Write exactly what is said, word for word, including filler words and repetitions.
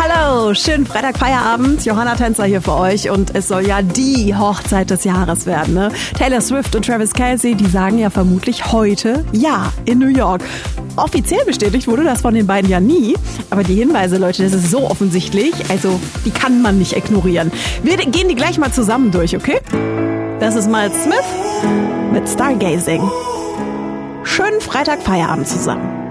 Hallo, schönen Freitagfeierabend. Johanna Tänzer hier für euch und es soll ja die Hochzeit des Jahres werden. Ne? Taylor Swift und Travis Kelce, die sagen ja vermutlich heute ja in New York. Offiziell bestätigt wurde das von den beiden ja nie. Aber die Hinweise, Leute, das ist so offensichtlich. Also, die kann man nicht ignorieren. Wir gehen die gleich mal zusammen durch, okay? Das ist Miles Smith mit Stargazing. Schönen Freitagfeierabend zusammen.